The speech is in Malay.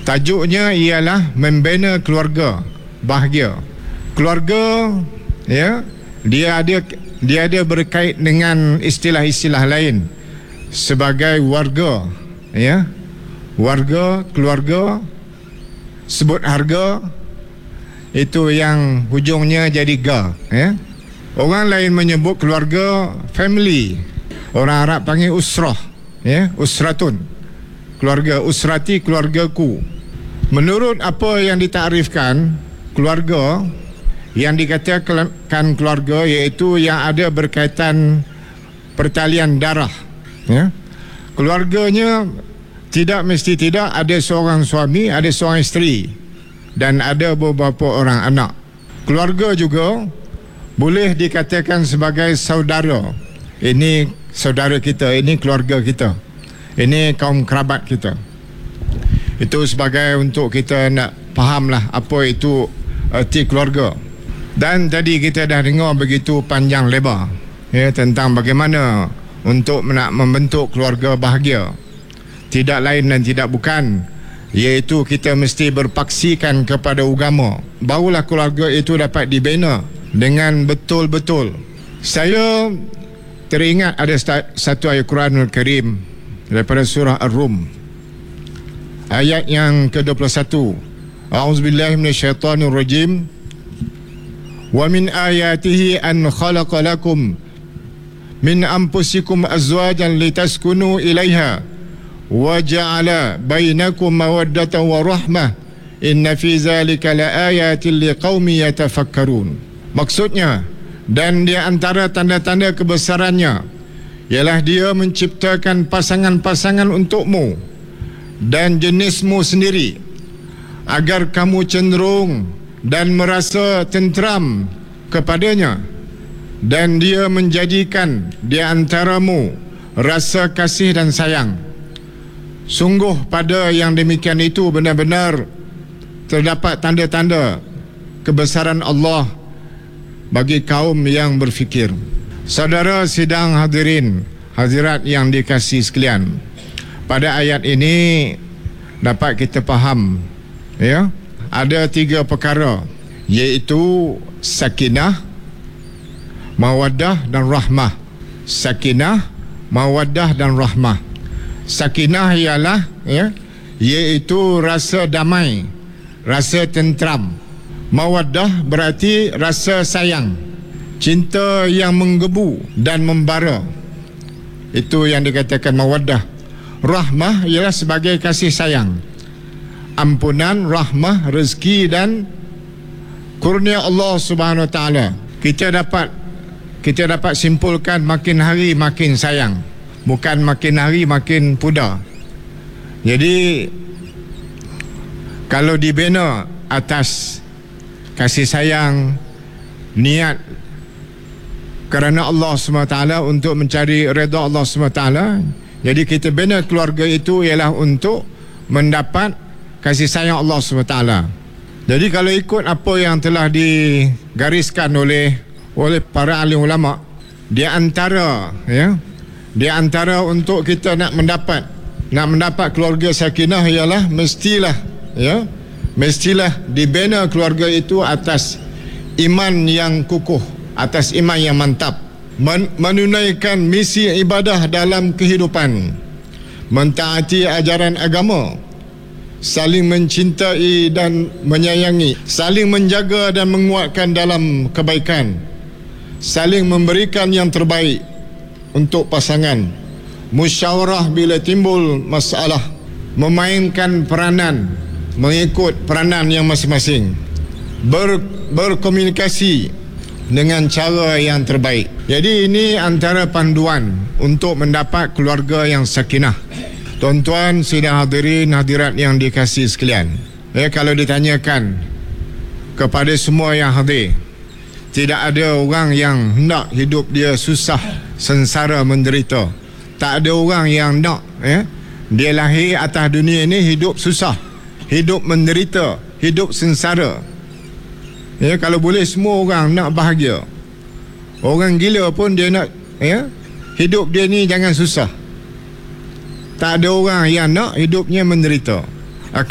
Tajuknya ialah membina keluarga bahagia. Keluarga, ya, dia ada berkait dengan istilah-istilah lain sebagai warga, ya. Warga, keluarga, sebut harga, itu yang hujungnya jadi ga, ya. Orang lain menyebut keluarga family. Orang Arab panggil usrah, ya, usratun. Keluarga, usrati, keluargaku. Menurut apa yang ditakrifkan, keluarga, yang dikatakan keluarga iaitu yang ada berkaitan pertalian darah, ya. Keluarganya tidak mesti tidak ada seorang suami, ada seorang isteri, dan ada beberapa orang anak. Keluarga juga boleh dikatakan sebagai saudara. Ini saudara kita, ini keluarga kita, ini kaum kerabat kita. Itu sebagai untuk kita nak fahamlah apa itu erti keluarga. Dan tadi kita dah dengar begitu panjang lebar, ya, tentang bagaimana untuk nak membentuk keluarga bahagia. Tidak lain dan tidak bukan, iaitu kita mesti berpaksikan kepada agama. Barulah keluarga itu dapat dibina dengan betul-betul. Saya teringat ada satu ayat Quranul Karim daripada surah Ar-Rum, ayat yang ke-21. A'udzubillahi minasyaitonirrajim. Wa min ayatihi an khalaqa lakum min anfusikum azwajan litaskunu ilaiha wa ja'ala bainakum mawaddatan wa rahmah inna fi zalika laayatin liqaumin yatafakkarun. Maksudnya, dan di antara tanda-tanda kebesarannya ialah dia menciptakan pasangan-pasangan untukmu dan jenismu sendiri, agar kamu cenderung dan merasa tenteram kepadanya, dan dia menjadikan di antaramu rasa kasih dan sayang. Sungguh pada yang demikian itu benar-benar terdapat tanda-tanda kebesaran Allah bagi kaum yang berfikir. Saudara sidang hadirin hadirat yang dikasihi sekalian, pada ayat ini dapat kita faham, ya, ada 3 perkara, iaitu sakinah, mawaddah dan rahmah. Sakinah, mawaddah dan rahmah. Sakinah ialah, ya, iaitu rasa damai, rasa tenteram. Mawaddah berarti rasa sayang, cinta yang menggebu dan membara. Itu yang dikatakan mawaddah. Rahmah ialah sebagai kasih sayang, ampunan, rahmah, rezeki dan kurnia Allah Subhanahu Wa Taala. Kita dapat simpulkan makin hari makin sayang, bukan makin hari makin pudar. Jadi kalau dibina atas kasih sayang, niat kerana Allah SWT untuk mencari redha Allah SWT, jadi kita bina keluarga itu ialah untuk mendapat kasih sayang Allah SWT. Jadi kalau ikut apa yang telah digariskan oleh para alim ulama, di antara, ya, di antara untuk kita nak mendapat keluarga sakinah ialah mestilah, ya, mestilah dibina keluarga itu atas iman yang kukuh, atas iman yang mantap, menunaikan misi ibadah dalam kehidupan, mentaati ajaran agama, saling mencintai dan menyayangi, saling menjaga dan menguatkan dalam kebaikan, saling memberikan yang terbaik untuk pasangan, musyawarah bila timbul masalah, memainkan peranan mengikut peranan yang masing-masing, berkomunikasi dengan cara yang terbaik. Jadi ini antara panduan untuk mendapat keluarga yang sakinah. Tuan-tuan, sidang hadirin hadirat yang dikasihi sekalian, kalau ditanyakan kepada semua yang hadir, tidak ada orang yang hendak hidup dia susah, sengsara, menderita. Tak ada orang yang nak, dia lahir atas dunia ini hidup susah, hidup menderita, hidup sengsara. Kalau boleh semua orang nak bahagia. Orang gila pun dia nak, hidup dia ni jangan susah. Tak ada orang yang nak hidupnya menderita.